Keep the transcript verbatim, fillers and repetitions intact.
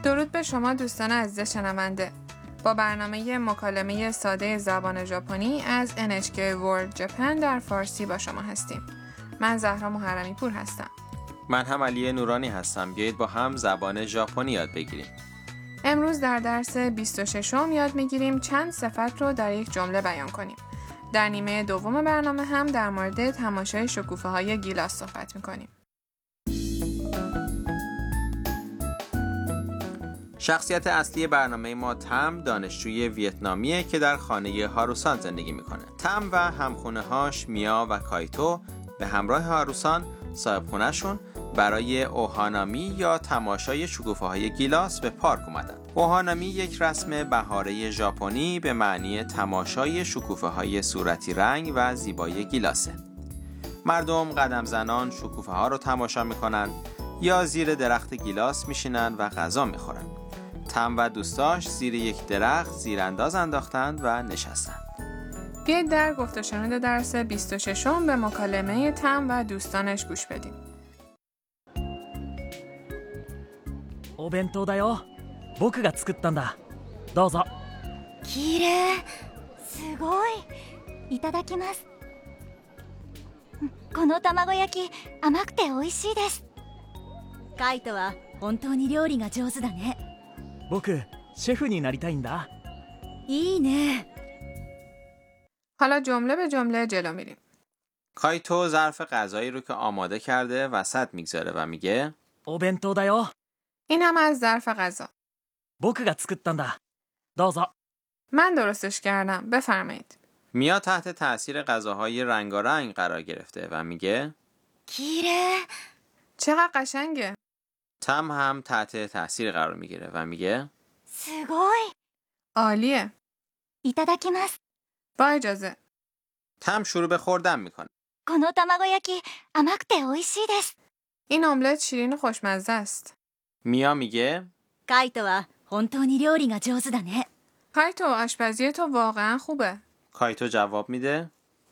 درود به شما دوستان عزیز شنونده. با برنامه مکالمه ساده زبان ژاپنی از ان اچ کی World Japan در فارسی با شما هستیم. من زهرا محرمی پور هستم. من هم علی نورانی هستم. بیایید با هم زبان ژاپنی یاد بگیریم. امروز در درس بیست و ششم یاد میگیریم چند صفت رو در یک جمله بیان کنیم. در نیمه دوم برنامه هم در مورد تماشای شکوفه های گیلاس صحبت میکنیم. شخصیت اصلی برنامه ما تم دانشجوی ویتنامیه که در خانه هاروسان زندگی میکنه. تم و همخونه هاش میا و کایتو به همراه هاروسان صاحب خونه‌شون برای اوهانامی یا تماشای شکوفه های گیلاس به پارک اومدن. اوهانامی یک رسم بهاره ژاپنی به معنی تماشای شکوفه های صورتی رنگ و زیبای گیلاسه. مردم قدم زنان شکوفه ها رو تماشا میکنن یا زیر درخت گیلاس میشینن و غذا میخورن. تم و دوستاش زیر یک درخت زیرانداز انداختن و نشستن. بیایید در گفت و شنود درس بیست و ششم به مکالمه تم و دوستانش گوش بدیم. お弁当だよ。僕が作ったんだ。どうぞ。 きれい。すごい。いただきます。この卵焼き甘くて美味しいです。カイトは本当に料理が上手だね。 僕シェフになりたいんだ。 いいね。 حالا جمله به جمله جلو میریم. کایتو ظرف غذایی رو که آماده کرده وسط میگذاره و میگه お弁当だよ。 این هم از ظرف غذا. 僕が作ったんだ。どうぞ。 من درستش کردم. بفرمایید. میا تحت تأثیر غذاهای رنگارنگ قرار گرفته و میگه きれい。 چقدر قشنگه. تم هم تحت تأثیر قرار میگیره و میگه すごい。 عالیه. いただきます。 با اجازه. تم شروع به خوردن میکنه. この卵焼き甘くて美味しいです。 این املت شیرین و خوشمزه است. میا میگه カイトは本当に料理が上手だね。 کایتو آشپزی تو واقعا خوبه. کایتو جواب میده